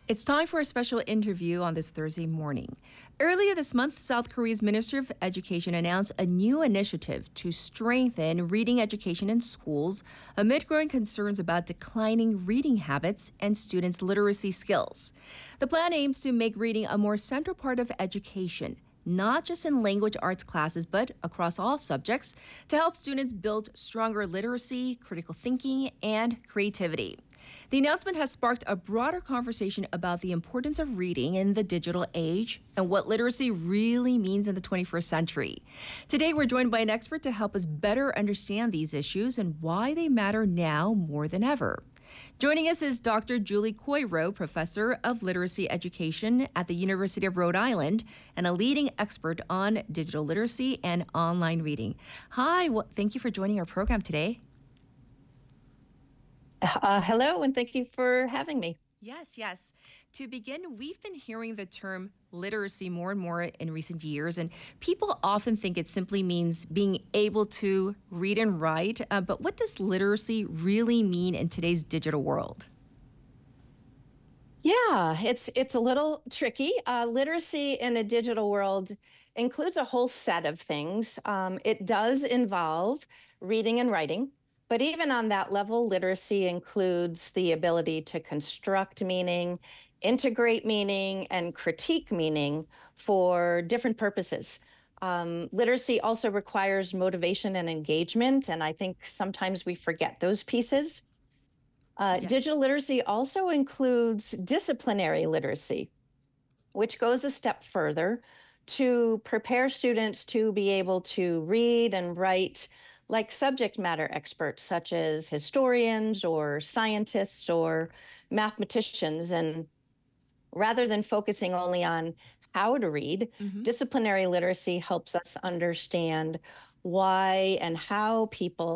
It's time for a special interview on this Thursday morning. Earlier this month, South Korea's Minister of Education announced a new initiative to strengthen reading education in schools amid growing concerns about declining reading habits and students' literacy skills. The plan aims to make reading a more central part of education, not just in language arts classes, but across all subjects, to help students build stronger literacy, critical thinking, and creativity. The announcement has sparked a broader conversation about the importance of reading in the digital age and what literacy really means in the 21st century. Today, we're joined by an expert to help us better understand these issues and why they matter now more than ever. Joining us is Dr. Julie Coiro, professor of literacy education at the University of Rhode Island and a leading expert on digital literacy and online reading. Hi, thank you for joining our program today. Hello, and thank you for having me. Yes. To begin, we've been hearing the term literacy more and more in recent years, and people often think it simply means being able to read and write. But what does literacy really mean in today's digital world? Yeah, it's a little tricky. Literacy in a digital world includes a whole set of things. It does involve reading and writing, but even on that level, literacy includes the ability to construct meaning, integrate meaning, and critique meaning for different purposes. Literacy also requires motivation and engagement, and I think sometimes we forget those pieces. Digital Yes. literacy also includes disciplinary literacy, which goes a step further to prepare students to be able to read and write like subject matter experts, such as historians or scientists or mathematicians. And rather than focusing only on how to read, hmm disciplinary literacy helps us understand why and how people